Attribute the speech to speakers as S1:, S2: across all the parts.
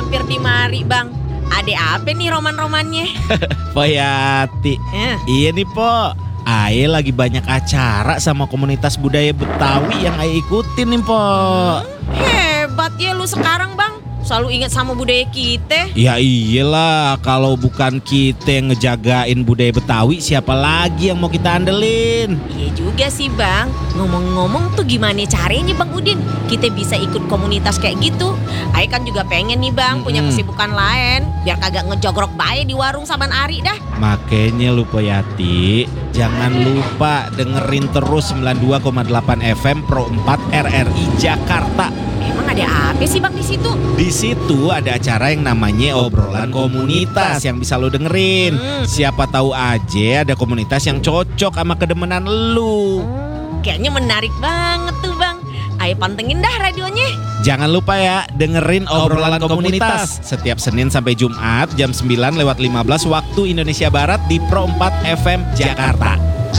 S1: mampir di mari bang. Ada apa nih roman-romannya?
S2: Poyati. Iya nih Po, Ae lagi banyak acara sama komunitas budaya Betawi yang Ae ikutin nih Po.
S1: Hebat ya lu sekarang bang, selalu ingat sama budaya kita.
S2: Ya iyalah, kalau bukan kita yang ngejagain budaya Betawi, siapa lagi yang mau kita andelin?
S1: Iya juga sih bang. Ngomong-ngomong tuh gimana caranya bang Udin kita bisa ikut komunitas kayak gitu? Ae kan juga pengen nih bang punya kesibukan lain, biar kagak ngejogrok bae di warung saban hari dah.
S2: Makanya lu Poyati, jangan lupa dengerin terus 92,8 FM Pro 4 RRI Jakarta.
S1: Emang ada apa sih bang di situ?
S2: Di situ ada acara yang namanya obrolan komunitas yang bisa lo dengerin. Siapa tahu aja ada komunitas yang cocok sama kedemenan lu.
S1: Kayaknya menarik banget tuh bang. Ayo pantengin dah radionya.
S2: Jangan lupa ya, dengerin obrolan komunitas setiap Senin sampai Jumat jam 9:15 waktu Indonesia Barat di Pro 4 FM Jakarta.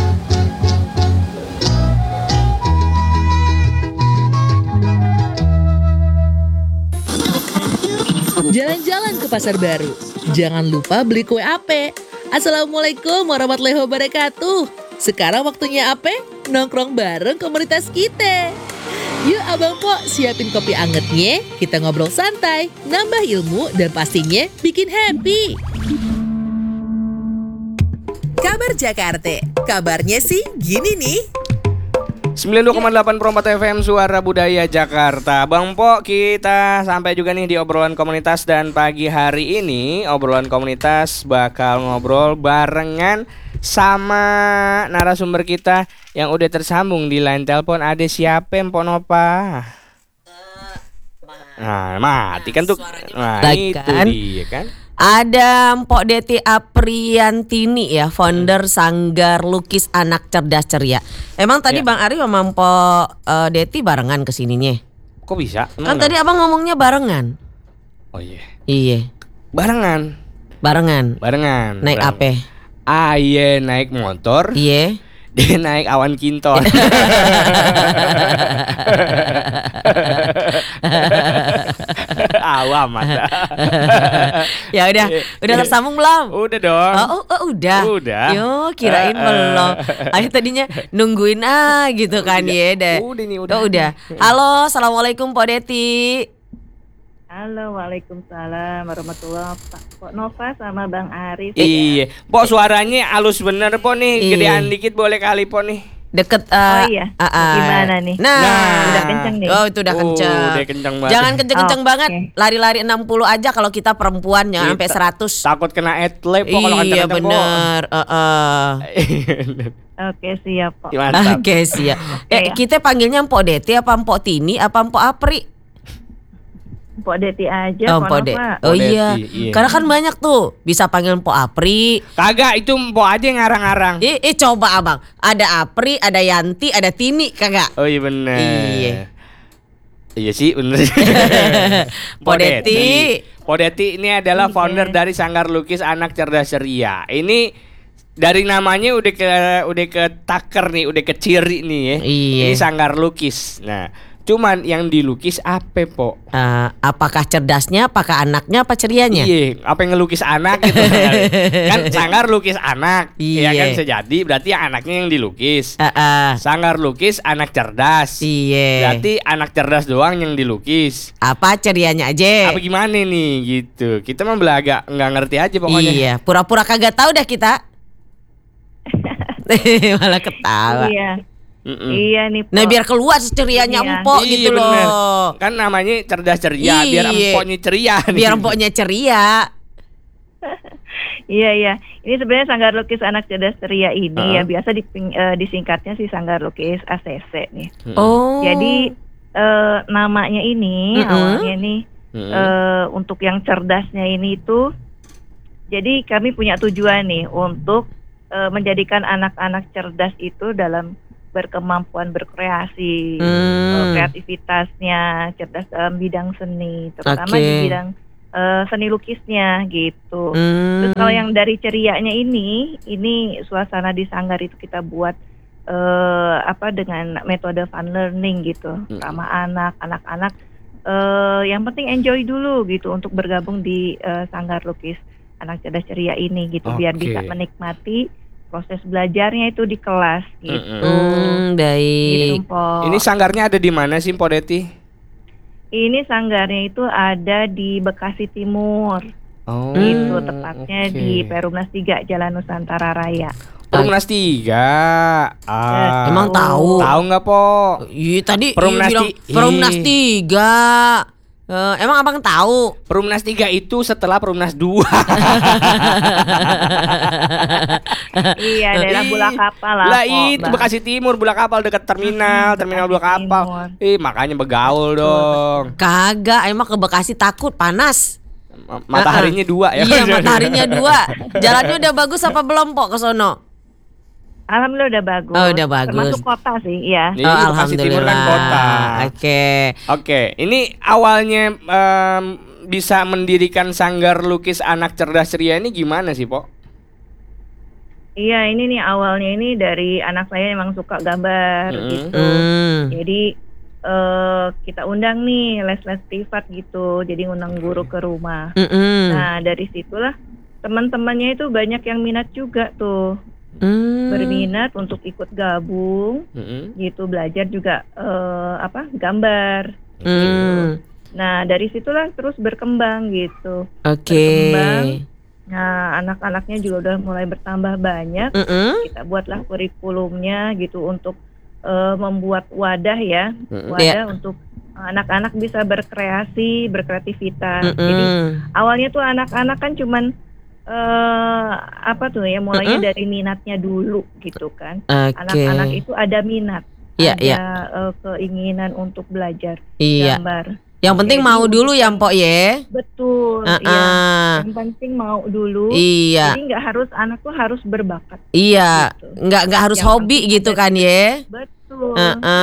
S3: Jalan-jalan ke pasar baru. Jangan lupa beli kue ape. Assalamualaikum warahmatullahi wabarakatuh. Sekarang waktunya ape? Nongkrong bareng komunitas kita. Yuk Abang Po, siapin kopi angetnya. Kita ngobrol santai, nambah ilmu, dan pastinya bikin happy. Kabar Jakarta. Kabarnya sih gini nih.
S4: 92,8 Pro 4 FM Suara Budaya Jakarta. Bang Po, kita sampai juga nih di obrolan komunitas. Dan pagi hari ini obrolan komunitas bakal ngobrol barengan sama narasumber kita yang udah tersambung di line telepon. Ada siapa Mpok Nova? Nah mati kan tuh. Nah itu
S1: kan?
S4: dia kan.
S1: Ada Mpok Deti Apriantini ya, founder Sanggar Lukis Anak Cerdas Ceria. Emang tadi Bang Ari sama Mpok Deti barengan kesininya?
S4: Kok bisa?
S1: Kan tadi abang ngomongnya barengan.
S4: Oh iya.
S1: Iya.
S4: Barengan.
S1: Barengan. Naik apa?
S4: Iya naik motor.
S1: Iya.
S4: Dia naik awan kinton. Awamat.
S1: Ya udah tersambung belum?
S4: Udah dong.
S1: Udah. Yo, kirain belum. Ayo tadinya nungguin gitu kan ya deh. Udah. Halo, assalamualaikum Pak Deti.
S5: Halo, waalaikumsalam warahmatullahi wabarakatuh. Pok Nova sama Bang Arif.
S4: Iya, Pok suaranya halus bener Pok nih. Gedean dikit boleh kali Pok nih.
S1: Deket
S5: oh iya. Gimana nih?
S1: Nah,
S5: udah kenceng nih.
S1: Oh, itu udah kenceng.
S4: Udah kenceng banget.
S1: Jangan kenceng-kenceng banget. Lari-lari 60 aja kalau kita perempuan, jangan sampai 100.
S4: Takut kena adlib Pok kalau kenceng-kenceng Pok.
S1: Iya bener.
S5: Oke, siap Pok.
S1: Oke, siap. Kita panggilnya Mpok Deti apa Mpok Tini apa Mpok Apri?
S5: Mpok Deti aja,
S1: Mpok Deti. Oh iya. Karena kan banyak tuh. Bisa panggil Mpok Apri.
S4: Kagak, itu Mpok aja yang ngarang-ngarang.
S1: Coba abang. Ada Apri, ada Yanti, ada Tini, kagak?
S4: Oh iya bener. Iya sih bener.
S1: Mpok Deti.
S4: Mpok Deti ini adalah founder dari Sanggar Lukis Anak Cerdas Ceria. Ini dari namanya udah ke taker nih, udah ke ciri nih ya.
S1: Iya.
S4: Ini Sanggar Lukis. Nah, cuman yang dilukis apa Pok?
S1: Apakah cerdasnya, apakah anaknya, apa cerianya?
S4: Iya, apa yang ngelukis anak gitu. Kan Sanggar lukis anak. Iya kan sejadi berarti anaknya yang dilukis. Sanggar lukis anak cerdas.
S1: Iya.
S4: Berarti anak cerdas doang yang dilukis.
S1: Apa cerianya aja?
S4: Apa gimana nih gitu. Kita mah belaga nggak ngerti aja pokoknya.
S1: Iya, pura-pura kagak tahu dah kita. Malah ketawa.
S5: Iya nih Pok.
S1: Nah biar keluar cerianya empok gitu loh.
S4: Bener. Kan namanya cerdas ceria. Biar empoknya ceria nih.
S1: Biar empoknya ceria.
S5: Iya. Ini sebenarnya Sanggar Lukis Anak Cerdas Ceria ini ya biasa disingkatnya sih Sanggar Lukis ACC nih.
S1: Oh.
S5: Jadi namanya ini awalnya nih untuk yang cerdasnya ini itu. Jadi kami punya tujuan nih untuk menjadikan anak-anak cerdas itu dalam berkemampuan berkreasi, kreativitasnya, cerdas dalam bidang seni, terutama di bidang seni lukisnya gitu. Terus kalau yang dari cerianya ini suasana di sanggar itu kita buat dengan metode fun learning gitu, sama anak-anak yang penting enjoy dulu gitu untuk bergabung di Sanggar Lukis Anak Cerdas Ceria ini gitu, biar
S4: Oke.
S5: bisa menikmati proses belajarnya itu di kelas gitu.
S3: Baik.
S5: Gitu, Po.
S4: Ini sanggarnya ada di mana sih, Mpok Deti?
S5: Ini sanggarnya itu ada di Bekasi Timur.
S4: Oh,
S5: Itu tepatnya
S4: oke.
S5: di Perumnas 3 Jalan Nusantara Raya.
S4: Perumnas 3.
S3: Emang tahu?
S4: Tahu nggak, Po?
S3: Iya tadi
S4: Perumnas
S3: bilang
S4: ti-
S3: Perumnas
S4: Ih.
S3: 3. Emang abang tahu?
S4: Perumnas 3 itu setelah Perumnas 2.
S5: Iya, daerah Bulak Kapal lah.
S4: Lah
S5: Po,
S4: itu
S5: Bang.
S4: Bekasi Timur, Bulak Kapal dekat terminal
S5: Bekasi
S4: Bulak Kapal.
S5: Timur.
S4: Makanya begaul dong.
S3: Kagak, emang ke Bekasi takut panas.
S4: Mataharinya 2 ya.
S3: Iya, mataharinya 2. Jalannya udah bagus apa belum, Pok, ke sono?
S5: Alhamdulillah udah bagus.
S3: Oh, udah bagus.
S5: Termasuk kota sih, iya.
S4: Jadi Bekasi Timur kan kota.
S3: Oke.
S4: Oke, ini awalnya bisa mendirikan Sanggar Lukis Anak Cerdas Ceria ini gimana sih, Po?
S5: Iya, ini nih awalnya ini dari anak saya emang suka gambar gitu. Jadi kita undang nih les-les privat gitu. Jadi undang guru ke rumah. Nah, dari situlah teman-temannya itu banyak yang minat juga tuh. Berminat untuk ikut gabung gitu, belajar juga gambar gitu. Nah, dari situlah terus berkembang gitu. Berkembang. Nah, anak-anaknya juga udah mulai bertambah banyak. Kita buatlah kurikulumnya gitu untuk membuat wadah ya, wadah untuk anak-anak bisa berkreativitas. Jadi awalnya tuh anak-anak kan cuman mulainya dari minatnya dulu gitu kan. Anak-anak itu ada minat, ada keinginan untuk belajar gambar.
S3: Yang penting
S5: Jadi,
S3: mau dulu ya, Mpok ya.
S5: Betul, iya. Yang penting mau dulu.
S3: Iya.
S5: Jadi nggak harus anak tuh harus berbakat.
S3: Iya,
S5: Gitu.
S3: nggak harus
S5: Yang
S3: hobi
S5: penting
S3: gitu
S5: ada
S3: kan ya.
S5: Betul.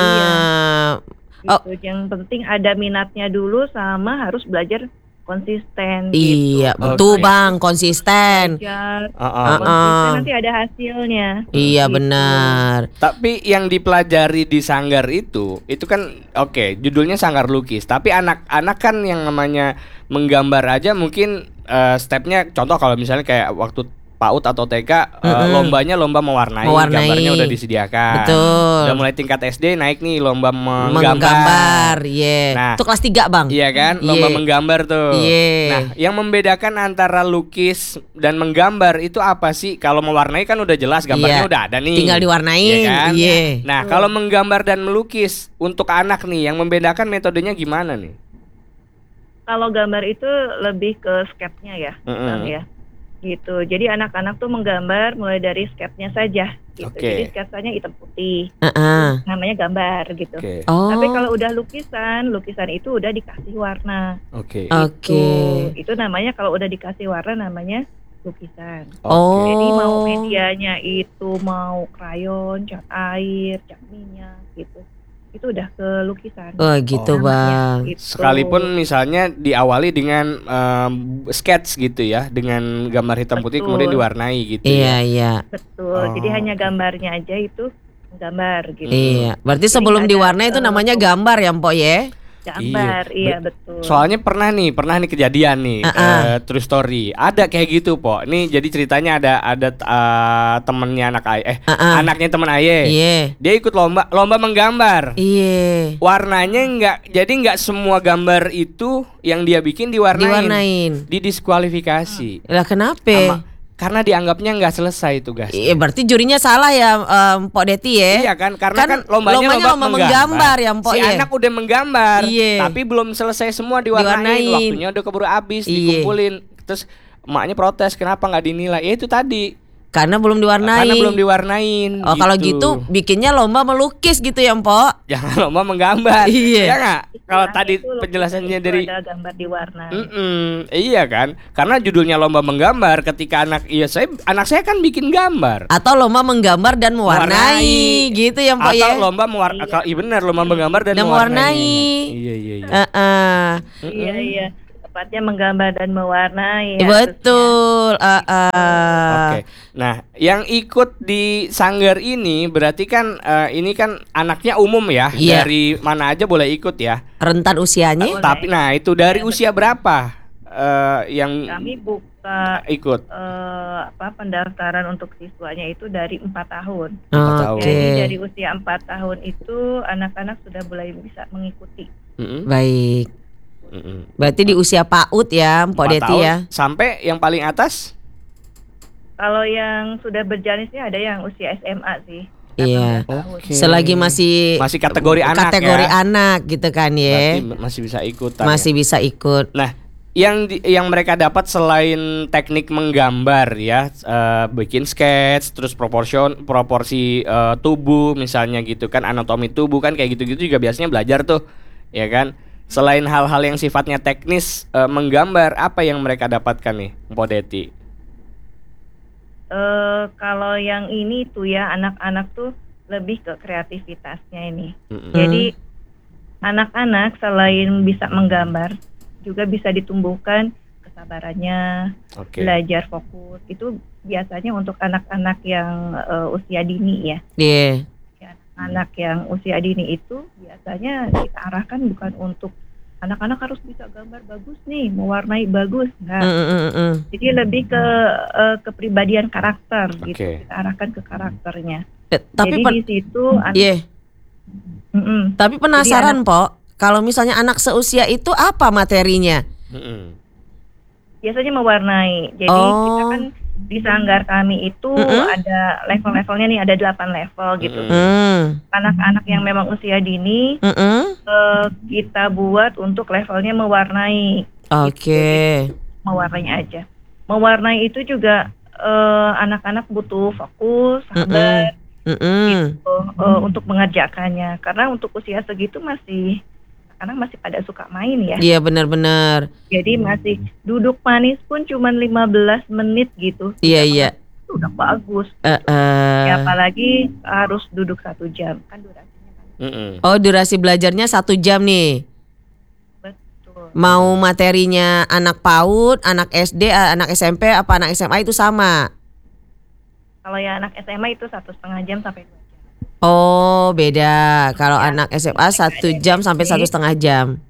S5: Iya. Gitu. Yang penting ada minatnya dulu sama harus belajar konsisten.
S3: Iya,
S5: gitu.
S3: betul
S5: Kayak
S3: Bang, konsisten.
S5: belajar,
S4: Ah.
S5: konsisten nanti ada hasilnya.
S3: Iya
S5: Gitu.
S3: benar.
S4: Tapi yang dipelajari di sanggar itu kan oke, judulnya Sanggar Lukis. Tapi anak-anak kan yang namanya menggambar aja mungkin stepnya, contoh kalau misalnya kayak waktu PAUD atau TK, lombanya lomba mewarnai, gambarnya udah disediakan.
S3: Betul.
S4: Udah mulai tingkat SD naik nih lomba
S3: Menggambar, iya.
S4: Nah,
S3: Itu kelas 3 Bang.
S4: Iya kan, lomba
S3: Iya.
S4: menggambar tuh.
S3: Iya.
S4: Nah, yang membedakan antara lukis dan menggambar itu apa sih? Kalau mewarnai kan udah jelas, gambarnya
S3: Iya.
S4: udah ada nih.
S3: Tinggal diwarnain.
S4: Iya kan?
S3: Iya.
S4: Nah, kalau menggambar dan melukis untuk anak nih, yang membedakan metodenya gimana nih?
S5: Kalau gambar itu lebih ke sketnya ya, Bang, ya. Gitu. Jadi anak-anak tuh menggambar mulai dari sketnya saja gitu.
S4: Oke.
S5: Jadi sketsanya hitam putih.
S3: Heeh.
S5: Namanya gambar gitu.
S4: Oke.
S3: Oh.
S5: Tapi kalau udah lukisan itu udah dikasih warna.
S4: Oke.
S3: Oke.
S5: Itu namanya kalau udah dikasih warna namanya lukisan.
S3: Oh.
S5: Jadi mau medianya itu mau krayon, cat air, cat minyak gitu. Itu udah ke lukisan.
S3: Oh gitu Bang.
S5: Gitu.
S4: Sekalipun misalnya diawali dengan sketch gitu ya, dengan gambar hitam putih
S5: Betul.
S4: kemudian diwarnai gitu.
S3: Iya
S4: ya.
S3: iya.
S5: Betul. Jadi hanya gambarnya aja itu gambar gitu.
S3: Iya. Berarti
S5: Jadi
S3: sebelum
S5: ada,
S3: diwarnai itu namanya gambar ya Mpok ya.
S5: Gambar, iya betul.
S4: Soalnya pernah nih kejadian nih, true story. Ada kayak gitu, Po. Nih jadi ceritanya ada temennya anaknya temen Aye.
S3: Iya.
S4: Dia ikut lomba menggambar.
S3: Iya.
S4: Warnanya nggak semua gambar itu yang dia bikin diwarnain. Didiskualifikasi.
S3: Lah kenapa?
S4: Karena dianggapnya nggak selesai tugas.
S3: Iya, berarti jurinya salah ya, Mpok Deti ya.
S4: Iya kan, karena kan
S3: lombanya lomba menggambar ya, Mpok
S4: si
S3: ya.
S4: anak udah menggambar,
S3: Iya.
S4: tapi belum selesai semua diwarnain. Waktunya udah keburu habis,
S3: Iya.
S4: dikumpulin. Terus emaknya protes, kenapa nggak dinilai? Ya itu tadi,
S3: Karena belum diwarnai.
S4: karena belum diwarnain.
S3: Oh, kalau gitu bikinnya lomba melukis gitu ya, Mpok.
S4: Jangan lomba menggambar.
S3: Iya.
S4: Ya nggak? Kalau
S5: Istilahnya
S4: tadi
S5: itu lukisan
S4: penjelasannya
S5: itu
S4: dari
S5: ada gambar di warna.
S4: iya kan? Karena judulnya lomba menggambar, ketika anak saya kan bikin gambar.
S3: Atau lomba menggambar dan mewarnai gitu ya, Mpok ya.
S4: Atau lomba iya benar, lomba menggambar dan
S3: Dan mewarnai.
S4: Iya.
S3: Heeh.
S5: Iya. sifatnya menggambar dan mewarnai. Ya,
S1: Betul.
S4: Oke. Nah, yang ikut di sanggar ini berarti kan ini kan anaknya umum ya,
S1: Iya.
S4: dari mana aja boleh ikut ya.
S1: Rentan usianya?
S5: Boleh.
S4: Tapi nah itu dari
S5: Ya,
S4: usia berapa yang
S5: Kami buka
S4: ikut?
S5: pendaftaran untuk siswanya itu dari 4 tahun.
S1: Oke.
S5: Jadi dari usia 4 tahun itu anak-anak sudah mulai bisa mengikuti.
S4: Mm-mm.
S1: Baik.
S4: Mm-mm.
S1: Berarti di usia PAUD ya, Mpok
S4: 4
S1: Deti
S4: tahun
S1: ya.
S4: sampai yang paling atas?
S5: Kalau yang sudah berjalan sih ada yang usia SMA sih.
S1: Iya.
S5: 18 tahun.
S4: Oke.
S1: Selagi masih
S4: kategori anak
S1: kategori
S4: ya.
S1: anak gitu kan
S4: Berarti
S1: ya.
S4: masih bisa ikutan.
S1: Masih
S4: ya.
S1: bisa ikut.
S4: Nah, yang mereka dapat selain teknik menggambar ya, bikin sketch, terus proporsi tubuh misalnya gitu kan, anatomi tubuh kan kayak gitu-gitu juga biasanya belajar tuh, ya kan? Selain hal-hal yang sifatnya teknis menggambar, apa yang mereka dapatkan nih, Mpok Deti?
S5: Kalau yang ini tuh ya anak-anak tuh lebih ke kreativitasnya ini.
S4: Mm-mm.
S5: Jadi anak-anak selain bisa menggambar juga bisa ditumbuhkan kesabarannya,
S4: Oke.
S5: belajar fokus. Itu biasanya untuk anak-anak yang usia dini ya.
S1: Iya.
S5: Anak yang usia dini itu biasanya kita arahkan bukan untuk anak-anak harus bisa gambar bagus nih, mewarnai bagus. Enggak. Jadi lebih ke kepribadian karakter gitu.
S4: Oke.
S5: Kita arahkan ke karakternya.
S1: Tapi
S5: Jadi di situ
S1: iya. Tapi penasaran, Pok. Kalau misalnya anak seusia itu apa materinya?
S4: Mm-mm.
S5: biasanya mewarnai. Jadi kita kan di sanggar kami itu ada level-levelnya nih, ada 8 level gitu. Anak-anak yang memang usia dini kita buat untuk levelnya mewarnai.
S1: Oke.
S5: Gitu. Mewarnai aja. Mewarnai itu juga anak-anak butuh fokus, sabar gitu, untuk mengerjakannya. Karena untuk usia segitu masih anak masih pada suka main ya.
S1: Iya benar-benar.
S5: Jadi masih duduk manis pun cuma 15 menit gitu.
S1: Iya iya.
S5: Udah bagus. Ya, apalagi harus duduk 1 jam kan durasinya kan.
S1: Oh durasi belajarnya 1 jam nih.
S5: Betul.
S1: Mau materinya anak PAUD, anak SD, anak SMP, apa anak SMA itu sama?
S5: Kalau ya anak SMA itu 1,5 jam sampai 2 jam.
S1: Oh beda. Kalau anak SMA 1 jam sampai 1,5 jam.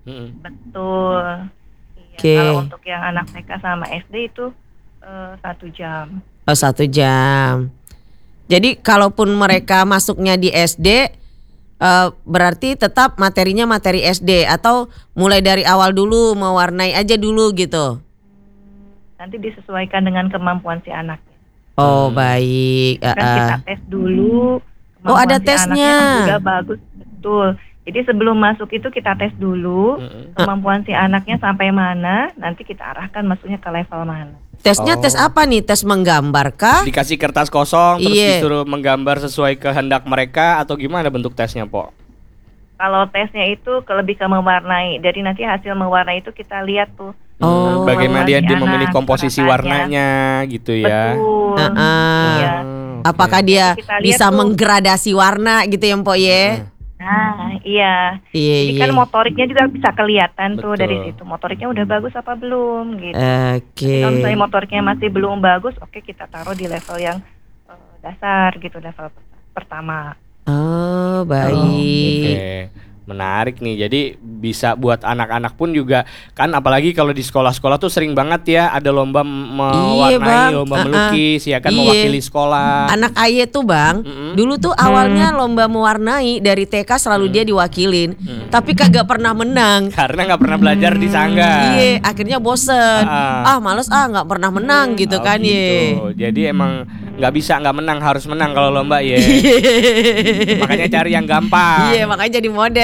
S5: Betul. Iya,
S1: Oke.
S5: kalau untuk yang anak TK sama SD itu 1 jam.
S1: Oh 1 jam. Jadi kalaupun mereka masuknya di SD, berarti tetap materinya materi SD atau mulai dari awal dulu mewarnai aja dulu gitu.
S5: Nanti disesuaikan dengan kemampuan si anaknya.
S1: Oh baik.
S5: Kan kita tes dulu.
S1: Oh ada
S5: kemampuan si
S1: tesnya.
S5: anaknya juga bagus, betul. Jadi sebelum masuk itu kita tes dulu kemampuan si anaknya sampai mana, nanti kita arahkan masuknya ke level mana.
S1: Tesnya tes apa nih? Tes menggambar kah?
S4: Dikasih kertas kosong terus
S1: Iya.
S4: disuruh menggambar sesuai kehendak mereka atau gimana bentuk tesnya, Po?
S5: Kalau tesnya itu lebih ke mewarnai. Jadi nanti hasil mewarnai itu kita lihat tuh.
S1: Oh.
S4: Bagaimana dia
S5: kemampuan si
S4: memilih
S5: anak,
S4: komposisi
S5: warnanya.
S4: warnanya gitu ya.
S5: Betul. Iya.
S1: Apakah dia
S5: Kita lihat
S1: bisa
S5: tuh.
S1: menggradasi warna gitu ya Mpok ya?
S5: Nah, iya.
S1: Iya
S5: Jadi
S1: iya.
S5: kan motoriknya juga bisa kelihatan tuh
S4: Betul.
S5: dari situ. Motoriknya udah bagus apa belum gitu.
S1: Oke.
S5: Kalau misalnya motoriknya masih belum bagus, oke kita taruh di level yang dasar gitu, level pertama.
S1: Oh baik.
S4: Oke. Menarik nih. Jadi bisa buat anak-anak pun juga kan, apalagi kalau di sekolah-sekolah tuh sering banget ya ada lomba mewarnai,
S1: Bang.
S4: lomba melukis ya kan,
S1: Iya.
S4: mewakili sekolah.
S1: Anak Aye tuh Bang, dulu tuh awalnya lomba mewarnai dari TK selalu dia diwakilin, tapi kagak pernah menang.
S4: Karena nggak pernah belajar di sanggar.
S1: Iya, akhirnya bosen. Males nggak pernah menang gitu
S4: Oh,
S1: kan
S4: gitu.
S1: ye.
S4: Jadi emang nggak menang, harus menang kalau lomba ya. Makanya cari yang gampang.
S1: Iya, makanya jadi model.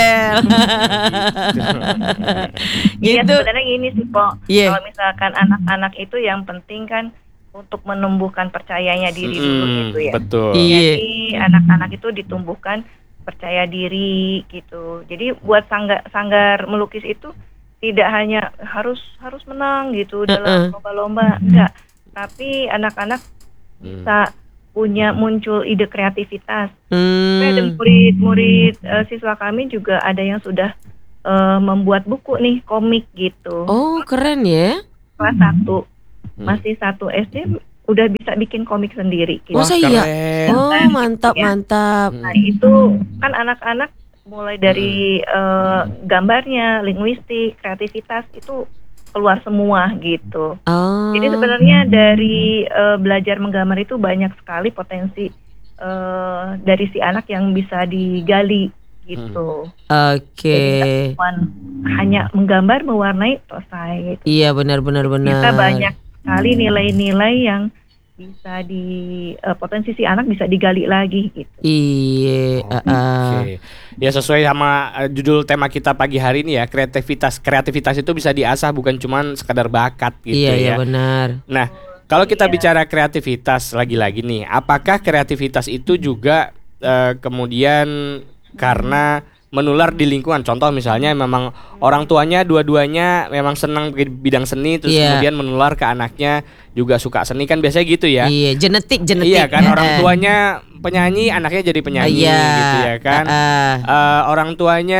S5: Iya,
S1: Gitu.
S5: sebenarnya gini sih, Po.
S1: Iya.
S5: Kalau misalkan anak-anak itu yang penting kan untuk menumbuhkan percayanya diri dulu gitu ya.
S4: Betul.
S1: Iya.
S5: Jadi anak-anak itu ditumbuhkan percaya diri gitu. Jadi buat sanggar melukis itu tidak hanya harus menang gitu dalam lomba-lomba, enggak. Tapi anak-anak bisa punya muncul ide kreativitas. Ada murid-murid siswa kami juga ada yang sudah membuat buku nih, komik gitu.
S1: Oh, keren ya.
S5: Kelas 1, masih 1 SD udah bisa bikin komik sendiri gitu.
S1: Masa iya?
S4: keren.
S1: Oh, mantap,
S5: Ya.
S1: mantap.
S5: Nah, itu kan anak-anak mulai dari gambarnya, linguistik, kreativitas itu keluar semua gitu.
S1: Oh.
S5: Jadi sebenarnya dari belajar menggambar itu banyak sekali potensi dari si anak yang bisa digali gitu.
S1: Oke.
S5: Jadi nggak cuman hanya menggambar, mewarnai, selesai gitu.
S1: Iya, benar benar benar.
S5: Kita banyak sekali nilai-nilai yang bisa potensi si anak bisa digali lagi gitu.
S1: Iya,
S4: Oke. Ya sesuai sama judul tema kita pagi hari ini ya, kreativitas. Kreativitas itu bisa diasah, bukan cuman sekadar bakat gitu
S1: iya,
S4: ya.
S1: iya benar.
S4: Nah, kalau kita bicara kreativitas lagi-lagi nih, apakah kreativitas itu juga kemudian karena menular di lingkungan? Contoh misalnya memang orang tuanya dua-duanya memang senang bidang seni, terus
S1: Iya.
S4: kemudian menular ke anaknya juga suka seni, kan biasanya gitu ya.
S1: Iya, genetik.
S4: Iya kan, orang tuanya penyanyi, anaknya jadi penyanyi
S1: Iya,
S4: gitu ya kan. Orang tuanya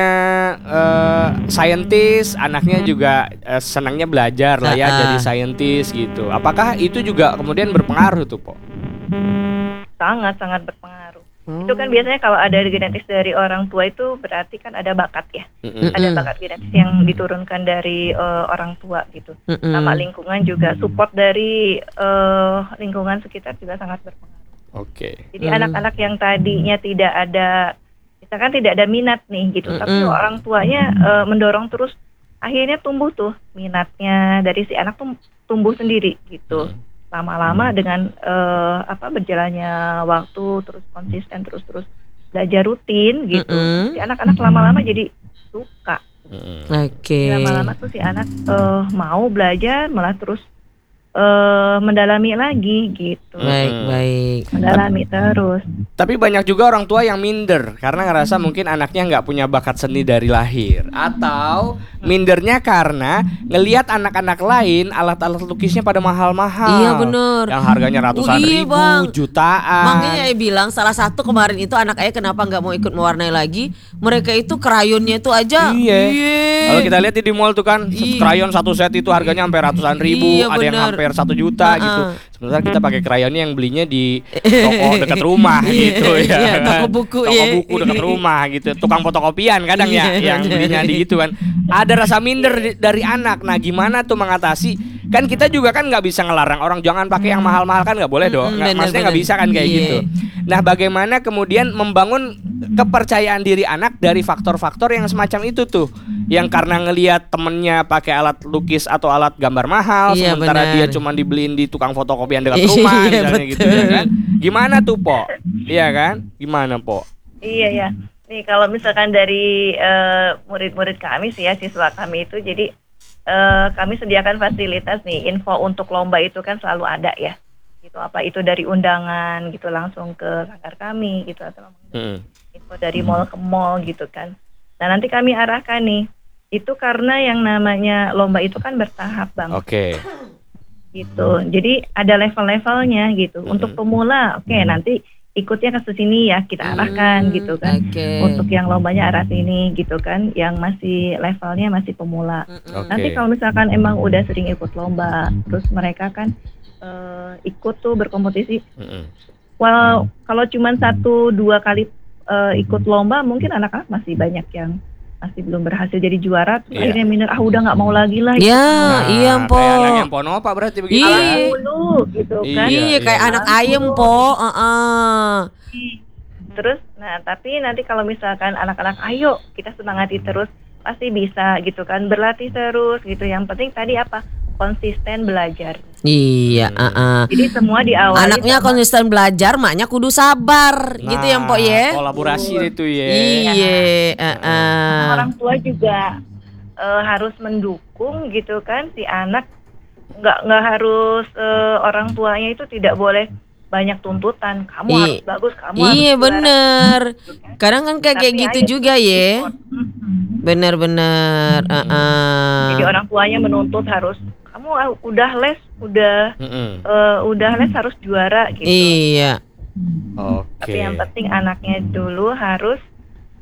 S4: scientist, anaknya juga senangnya belajar lah ya, jadi scientist gitu. Apakah itu juga kemudian berpengaruh tuh, Po?
S5: Sangat-sangat berpengaruh. Itu kan biasanya kalau ada genetis dari orang tua itu berarti kan ada bakat ya. Ada bakat genetis yang diturunkan dari orang tua gitu. Sama lingkungan juga, support dari lingkungan sekitar juga sangat berpengaruh.
S4: Oke.
S5: Jadi anak-anak yang tadinya tidak ada, misalkan tidak ada minat nih gitu, tapi orang tuanya mendorong terus, akhirnya tumbuh tuh minatnya dari si anak tuh tumbuh sendiri gitu. Lama-lama dengan berjalannya waktu, terus konsisten, terus belajar rutin gitu, si anak-anak lama-lama jadi suka.
S1: Oke.
S5: Lama-lama tuh si anak mau belajar, malah terus mendalami lagi gitu.
S1: Baik.
S5: Mendalami terus.
S4: Tapi banyak juga orang tua yang minder karena ngerasa mungkin anaknya nggak punya bakat seni dari lahir, atau mindernya karena ngelihat anak-anak lain alat-alat lukisnya pada mahal-mahal.
S1: Iya, bener.
S4: Yang harganya ratusan
S1: Iya,
S4: ribu,
S1: Bang.
S4: jutaan.
S1: Makanya saya bilang salah satu kemarin itu anak ayah kenapa nggak mau ikut mewarnai lagi? Mereka itu krayonnya itu aja.
S4: Iya. Kalau kita lihat di mall tuh kan,
S1: Iya.
S4: krayon satu set itu harganya sampai ratusan ribu,
S1: Iya,
S4: ada yang
S1: bener.
S4: hampir 1 juta gitu. Sementara kita pakai krayonnya yang belinya di toko dekat rumah gitu ya.
S1: Iya, toko buku,
S4: Toko
S1: ya.
S4: buku dekat rumah gitu. Tukang fotokopian kadang ya
S1: Iya,
S4: yang
S1: bener.
S4: belinya di gitu kan. Ada rasa minder dari anak. Nah, gimana tuh mengatasi? Kan kita juga kan nggak bisa ngelarang orang jangan pakai yang mahal-mahal, kan nggak boleh dong. Maksudnya nggak
S1: bener.
S4: bisa kan kayak
S1: Iya.
S4: gitu. Nah, bagaimana kemudian membangun kepercayaan diri anak dari faktor-faktor yang semacam itu tuh, yang karena ngelihat temennya pakai alat lukis atau alat gambar mahal,
S1: Iya,
S4: sementara
S1: benar.
S4: dia cuma dibeliin di tukang fotokopian dekat
S1: Iya,
S4: rumah, misalnya gitu
S1: betul.
S4: ya kan? Gimana tuh, Po? Iya kan? Gimana, Po?
S5: Iya ya. Nih kalau misalkan dari murid-murid kami sih ya, siswa kami itu, jadi kami sediakan fasilitas nih, info untuk lomba itu kan selalu ada ya. Gitu, apa itu dari undangan gitu langsung ke sanggar kami gitu, atau info dari mall ke mall gitu kan. Nah, nanti kami arahkan nih. Itu karena yang namanya lomba itu kan bertahap, Bang.
S4: Oke.
S5: Gitu. Jadi ada level-levelnya gitu. Untuk pemula, oke, nanti ikutnya ke sini ya, kita arahkan gitu kan.
S1: Oke.
S5: Untuk yang lombanya arah sini gitu kan, yang masih levelnya masih pemula.
S4: Oke.
S5: Nanti kalau misalkan emang udah sering ikut lomba, terus mereka kan ikut tuh berkompetisi. Well, kalau cuma 1-2 kali ikut lomba, mungkin anak-anak masih banyak yang masih belum berhasil jadi juara, terus
S4: Iya.
S5: akhirnya minder, udah nggak mau lagi lah.
S1: Ya, iya,
S4: Kayak
S1: Po.
S4: yang Ponopa berarti begitu
S1: Iya.
S4: ya.
S5: Dulu gitu kan.
S1: Iya, kayak
S4: iya.
S1: anak ayam, Po.
S5: Terus, nah tapi nanti kalau misalkan anak-anak, ayo kita semangati terus, pasti bisa gitu kan, berlatih terus gitu. Yang penting tadi apa? Konsisten belajar.
S1: Iya,
S5: Jadi semua diawali
S1: Anaknya
S5: sama-
S1: konsisten belajar, maknya kudu sabar. Gitu ya, Po ya.
S4: Kolaborasi itu ya.
S1: Iya,
S5: orang tua juga harus mendukung gitu kan si anak. Nggak harus orang tuanya itu tidak boleh banyak tuntutan, kamu harus bagus, kamu harus
S1: Iya,
S5: juara.
S1: bener.
S5: Gitu kan.
S1: Kadang kan kayak
S5: Tapi
S1: gitu
S5: ayo
S1: juga ya.
S5: support.
S1: Bener-bener.
S5: Jadi orang tuanya menuntut harus, kamu udah les, udah les harus juara gitu.
S1: Iya.
S4: Oke.
S5: Tapi yang penting anaknya dulu harus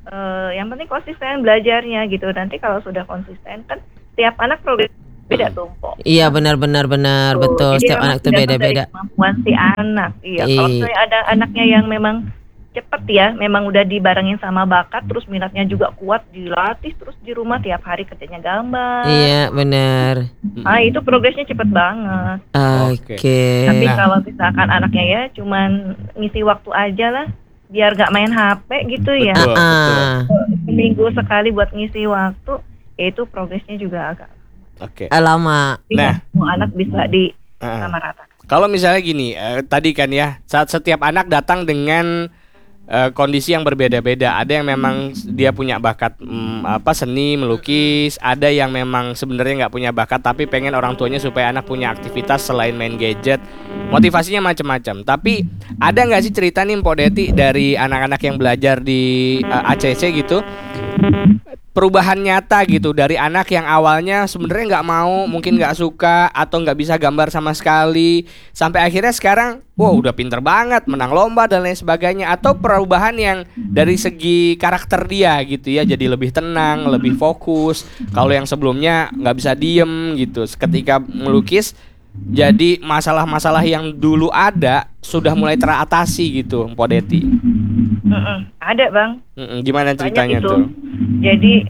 S5: yang penting konsisten belajarnya gitu. Nanti kalau sudah konsisten kan tiap anak progres beda tuh, Mpok.
S1: Iya benar betul.
S5: Jadi
S1: Setiap
S5: memang
S1: anak tuh
S5: tergantung dari
S1: beda-beda.
S5: kemampuan si anak. Iya, kalau misalnya ada anaknya yang memang cepet ya, memang udah dibarengin sama bakat, terus minatnya juga kuat, dilatih terus di rumah tiap hari kerjanya gambar.
S1: Iya benar.
S5: Itu progresnya cepet banget.
S1: Oke.
S5: Tapi kalau misalkan anaknya ya cuman ngisi waktu aja lah, biar gak main HP gitu ya.
S4: Betul.
S5: Seminggu sekali buat ngisi waktu, ya itu progresnya juga agak
S4: Oke.
S1: Lama.
S4: Nah,
S5: semua anak bisa di sama rata.
S4: Kalau misalnya gini, tadi kan ya, saat setiap anak datang dengan kondisi yang berbeda-beda. Ada yang memang dia punya bakat seni, melukis. Ada yang memang sebenarnya nggak punya bakat, tapi pengen orang tuanya supaya anak punya aktivitas selain main gadget. Motivasinya macam-macam. Tapi ada nggak sih cerita nih Mpok Deti dari anak-anak yang belajar di ACC gitu? Perubahan nyata gitu dari anak yang awalnya sebenarnya nggak mau, mungkin nggak suka atau nggak bisa gambar sama sekali, sampai akhirnya sekarang wow udah pinter banget, menang lomba dan lain sebagainya. Atau perubahan yang dari segi karakter dia gitu ya, jadi lebih tenang, lebih fokus. Kalau yang sebelumnya nggak bisa diem gitu, ketika melukis jadi masalah-masalah yang dulu ada sudah mulai teratasi gitu Mpok Deti.
S5: Ada Bang.
S4: Gimana ceritanya
S5: itu.
S4: tuh?
S5: Jadi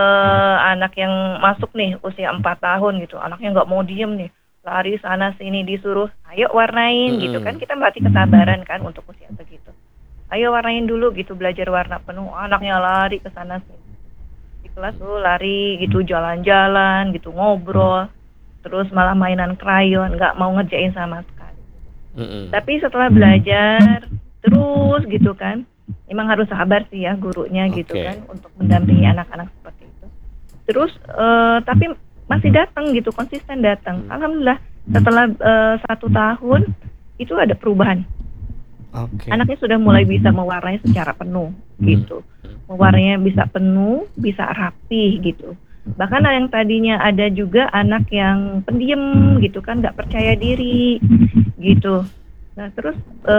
S5: anak yang masuk nih usia 4 tahun gitu, anaknya nggak mau diem nih, lari sana sini disuruh, ayo warnain gitu kan, kita melatih kesabaran kan untuk usia segitu. Ayo warnain dulu gitu, belajar warna penuh, anaknya lari ke sana sini. Di kelas tuh lari gitu, jalan-jalan gitu, ngobrol, terus malah mainan krayon, nggak mau ngerjain sama sekali. Tapi setelah belajar terus gitu kan, memang harus sabar sih ya gurunya gitu kan untuk mendampingi anak-anak seperti itu. Terus tapi masih datang gitu, konsisten datang. Alhamdulillah setelah 1 tahun itu ada perubahan. Anaknya sudah mulai bisa mewarnai secara penuh gitu. Mewarnainya bisa penuh, bisa rapi gitu. Bahkan yang tadinya ada juga anak yang pendiam gitu kan, nggak percaya diri gitu. Nah terus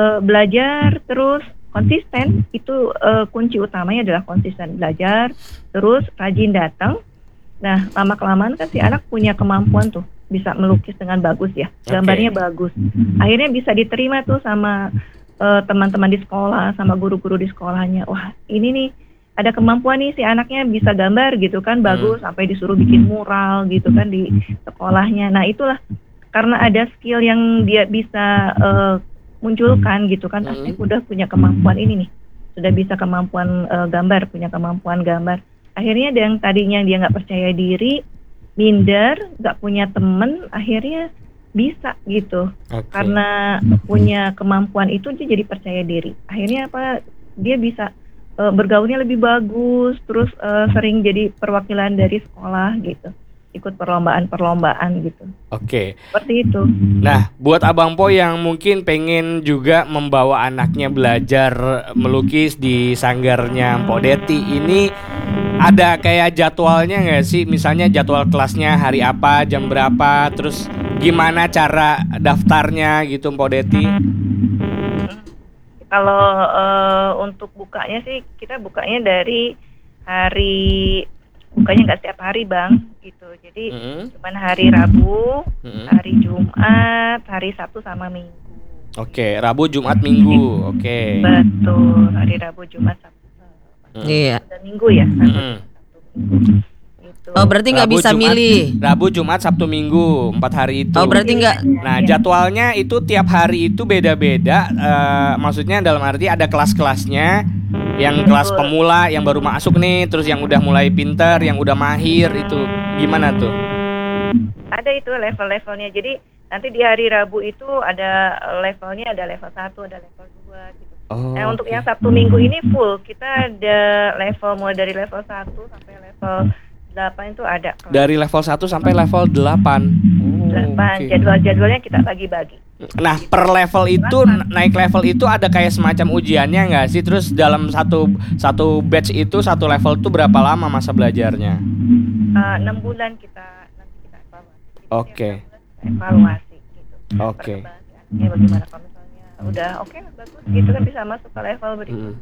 S5: belajar terus konsisten, itu kunci utamanya adalah konsisten belajar, terus rajin datang. Nah lama-kelamaan kan si anak punya kemampuan tuh, bisa melukis dengan bagus ya, gambarnya bagus. Akhirnya bisa diterima tuh sama teman-teman di sekolah, sama guru-guru di sekolahnya. Wah ini nih ada kemampuan nih si anaknya bisa gambar gitu kan, bagus, sampai disuruh bikin mural gitu kan di sekolahnya. Nah itulah karena ada skill yang dia bisa munculkan gitu kan, udah punya kemampuan ini nih, sudah bisa kemampuan gambar, punya kemampuan gambar. Akhirnya yang tadinya dia nggak percaya diri, minder, nggak punya temen, akhirnya bisa gitu. Karena punya kemampuan itu dia jadi percaya diri. Akhirnya apa? Dia bisa bergaulnya lebih bagus, terus sering jadi perwakilan dari sekolah gitu, ikut perlombaan-perlombaan gitu. Seperti itu.
S4: Nah, buat Abang Po yang mungkin pengen juga membawa anaknya belajar melukis di sanggarnya Mpok Deti ini, ada kayak jadwalnya nggak sih? Misalnya jadwal kelasnya hari apa, jam berapa, terus gimana cara daftarnya gitu Mpok Deti?
S5: Kalau untuk bukanya sih, kita bukanya dari hari, bukanya nggak setiap hari Bang gitu. Jadi cuman hari Rabu, hari Jumat, hari Sabtu sama Minggu.
S4: Rabu, Jumat, Minggu.
S5: Betul, hari Rabu, Jumat, Sabtu. Dan Minggu ya. Gitu.
S1: Oh berarti nggak bisa milih.
S4: Rabu, Jumat, Sabtu, Minggu, 4 hari itu.
S1: Oh berarti nggak.
S4: Nah jadwalnya itu tiap hari itu beda-beda. Maksudnya dalam arti ada kelas-kelasnya. Yang kelas pemula, yang baru masuk nih, terus yang udah mulai pinter, yang udah mahir, itu gimana tuh?
S5: Ada itu level-levelnya. Jadi nanti di hari Rabu itu ada levelnya, ada level 1, ada level 2 gitu. Nah untuk yang Sabtu Minggu ini full, kita ada level mulai dari level 1 sampai level 8 itu ada kelas.
S4: Dari level 1 sampai level 8.
S5: Jadwal-jadwalnya kita bagi-bagi.
S4: Nah per level itu, naik level itu ada kayak semacam ujiannya nggak sih? Terus dalam satu batch itu, satu level itu berapa lama masa belajarnya? 6
S5: bulan kita evaluasi.
S4: Evaluasi
S5: gitu.
S4: Perkembangan
S5: bagaimana kalau misalnya udah bagus gitu kan, bisa masuk ke level berikutnya.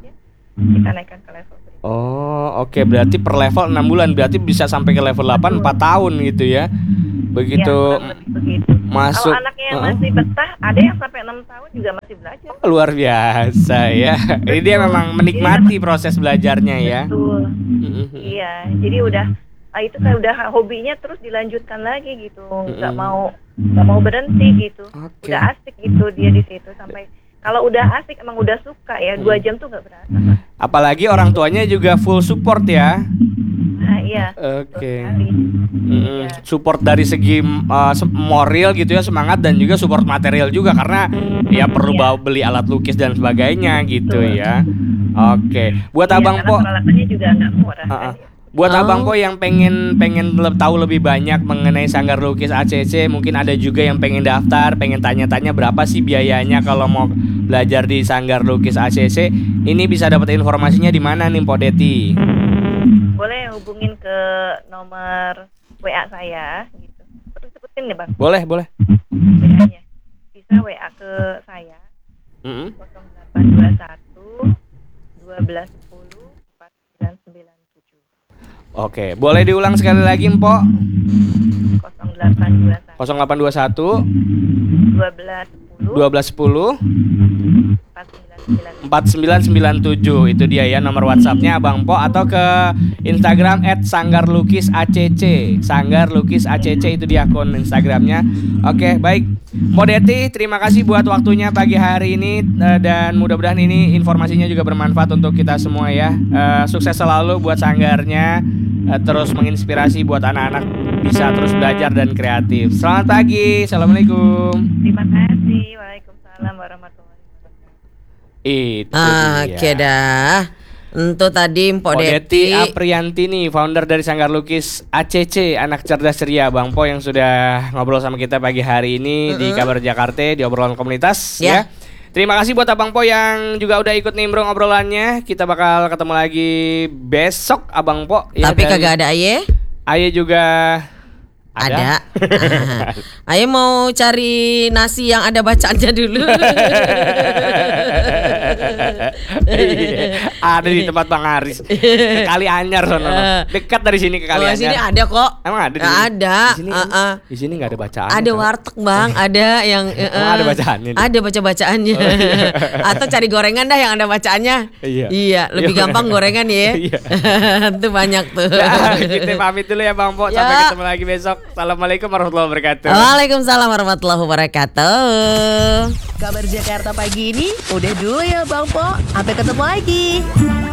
S5: kita naikkan ke level berikutnya.
S4: Oh, oke. Berarti per level 6 bulan. Berarti bisa sampai ke level 8 4 tahun gitu ya. Begitu
S5: Ya, kurang lebih begitu.
S4: masuk.
S5: Kalau anaknya yang masih betah, ada yang sampai 6 tahun juga masih belajar.
S4: Luar biasa ya. Ini dia memang menikmati proses belajarnya ya.
S5: Betul.
S4: Mm-mm.
S5: Iya, jadi itu kan udah hobinya terus dilanjutkan lagi gitu, nggak mau berhenti gitu.
S4: Oke.
S5: Udah asik gitu dia di situ sampai kalau udah asik emang udah suka ya 2 jam tuh nggak berasa.
S4: Apalagi orang tuanya juga full support ya.
S5: Nah, iya.
S4: Oke.
S5: betul sekali.
S4: Mm-mm.
S5: Iya.
S4: Support dari segi moral gitu ya, semangat, dan juga support material juga karena ya perlu
S5: Iya.
S4: bawa beli alat lukis dan sebagainya gitu
S5: Betul.
S4: ya. Oke. Buat
S5: Iya,
S4: Abang
S5: karena
S4: Po,
S5: peralatannya juga nggak murah kan ya.
S4: buat
S1: Oh.
S4: Abang Po yang pengen tahu lebih banyak mengenai Sanggar Lukis ACC, mungkin ada juga yang pengen daftar, pengen tanya-tanya berapa sih biayanya kalau mau belajar di Sanggar Lukis ACC. Ini bisa dapat informasinya di mana nih, Mpok Deti?
S5: Boleh hubungin ke nomor WA saya gitu. Sebutin nih Bang,
S4: Boleh.
S5: WA-nya. Bisa WA ke saya
S4: Mm-mm.
S5: 0821 1210 4997.
S4: Oke, boleh diulang sekali lagi, Mpok?
S5: 0821
S4: 0821
S5: 1210
S4: 1210
S5: 4997.
S4: 4997. Itu dia ya nomor WhatsAppnya Abang Po, atau ke Instagram @sanggarlukisacc. Sanggar Lukis ACC itu di akun Instagramnya. Oke, baik. Mpok Deti, terima kasih buat waktunya pagi hari ini, dan mudah-mudahan ini informasinya juga bermanfaat untuk kita semua ya. Sukses selalu buat sanggarnya, terus menginspirasi buat anak-anak bisa terus belajar dan kreatif. Selamat pagi. Assalamualaikum.
S5: Terima kasih. Waalaikumsalam warahmatullahi wabarakatuh.
S4: Itu
S1: Oke
S4: dia.
S1: dah. Untuk tadi Mpok
S4: Mpok Deti
S1: Deti.
S4: Aprianti nih, founder dari Sanggar Lukis ACC, anak cerdas ceria, Bang Po, yang sudah ngobrol sama kita pagi hari ini di Kabar Jakarta di obrolan komunitas ya.
S1: Ya.
S4: Terima kasih buat Abang Po yang juga udah ikut nimbrung obrolannya. Kita bakal ketemu lagi besok, Abang Po ya.
S1: Tapi
S4: dari-
S1: kagak ada Aye.
S4: Aye juga
S1: Ada. Aye mau cari nasi yang ada bacaannya dulu.
S4: Iya, ada di tempat Bang Aris. Ke Kali Anyar sono. Dekat dari sini ke Kali
S1: Oh,
S4: Anyar.
S1: sini ada kok.
S4: Emang ada di sini?
S1: Ada.
S4: Di sini, di sini nggak ada bacaan.
S1: Ada warteg Bang, ada yang
S4: Emang ada bacaannya nih?
S1: Ada baca-bacaannya. Atau cari gorengan dah yang ada bacaannya.
S4: Iya.
S1: Lebih
S4: Iya,
S1: gampang gorengan ya.
S4: Iya.
S1: Itu banyak tuh.
S4: Nah, kita pamit dulu ya Bang Po. Sampai
S1: Ya.
S4: ketemu lagi besok. Assalamualaikum warahmatullahi wabarakatuh.
S1: Waalaikumsalam warahmatullahi wabarakatuh.
S3: Kabar Jakarta pagi ini udah dulu ya Bang Po. Sampai ketemu lagi.